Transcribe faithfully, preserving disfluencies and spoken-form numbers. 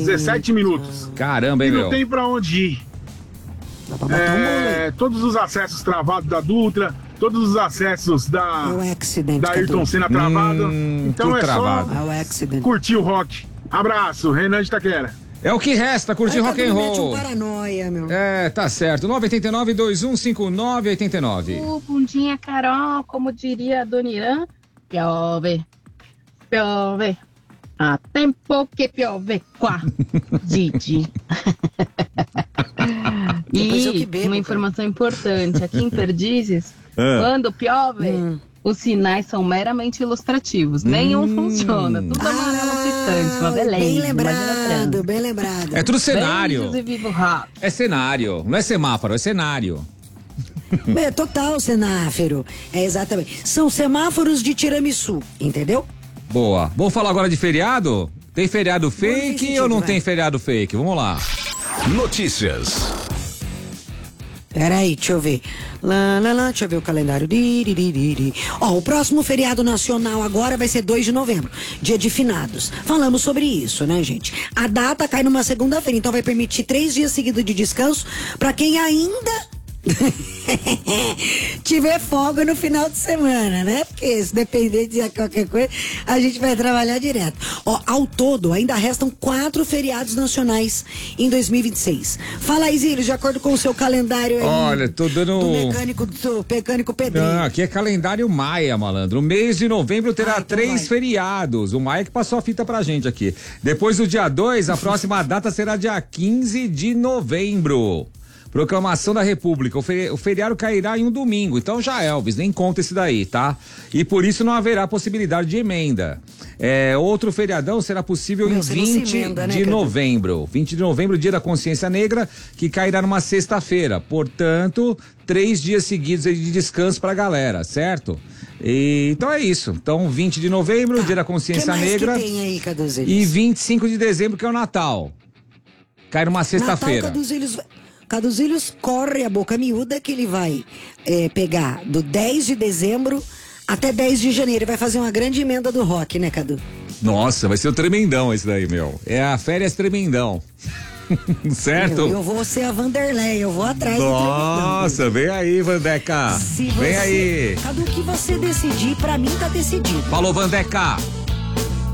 dezessete minutos. Caramba, hein, e não meu? tem pra onde ir. É, todos os acessos travados da Dutra, todos os acessos da, da Ayrton Senna travado. Hum, então é travado. só curtir o rock. Abraço, Renan de Itaquera. É o que resta, curtir Ai, rock and roll. Um paranoia, meu. É, tá certo. nove oito nove, dois um cinco nove oito nove. Uh, bundinha, Carol, como diria a Dona Irã, piove, piove, há tempo que piove, quá, Didi. E bebo, uma informação importante, aqui em Perdizes, Ah. quando piove, Hum. os sinais são meramente ilustrativos, nenhum funciona, tudo amarelo picante, uma beleza. Bem imagina lembrado, trânsito. bem lembrado. É tudo cenário. Beijos e viva o rock. É cenário. Não é semáforo, é cenário. É total semáforo. É exatamente. São semáforos de tiramisu, entendeu? Boa. Vamos falar agora de feriado? Tem feriado fake sentido, ou não vai. tem feriado fake? Vamos lá. Notícias. Peraí, deixa eu ver. Lá, lá, lá, deixa eu ver o calendário. Di, di, di, di, di. Ó, o próximo feriado nacional agora vai ser dois de novembro, dia de finados. Falamos sobre isso, né, gente? A data cai numa segunda-feira, então vai permitir três dias seguidos de descanso pra quem ainda tiver folga no final de semana, né? Porque se depender de qualquer coisa, a gente vai trabalhar direto. Ó, ao todo, ainda restam quatro feriados nacionais em dois mil e vinte e seis. Fala aí, Zílio, de acordo com o seu calendário aí. Olha, tô dando... Do mecânico, do mecânico Pedrinho. Não, aqui é calendário Maia, malandro. O mês de novembro terá Ah, então três vai. feriados. O Maia que passou a fita pra gente aqui. Depois do dia dois, a próxima data será dia quinze de novembro. Proclamação da República. O, feri- o feriado cairá em um domingo, então já Elvis, nem conta esse daí, tá? E por isso não haverá possibilidade de emenda. É, outro feriadão será possível Meu, em você não se vinte emenda, né, de Cadu? novembro. vinte de novembro, dia da Consciência Negra, que cairá numa sexta-feira. Portanto, três dias seguidos aí de descanso pra galera, certo? E, então é isso. Então, vinte de novembro, Tá. dia da Que Consciência mais Negra. que tem aí, Caduzinhos? E vinte e cinco de dezembro, que é o Natal. Cai numa Natal, sexta-feira. Caduzinhos, Caduzinhos corre a boca miúda que ele vai é, pegar do dez de dezembro até dez de janeiro. Ele vai fazer uma grande emenda do rock, né, Cadu? Nossa, vai ser o tremendão esse daí, meu. É a férias tremendão. Certo? Eu, eu vou ser a Vanderlei, eu vou atrás do Nossa, vem aí, Vandeca. Se Vem você- aí. Cadu, o que você decidir, pra mim tá decidido. Falou, Vandeca.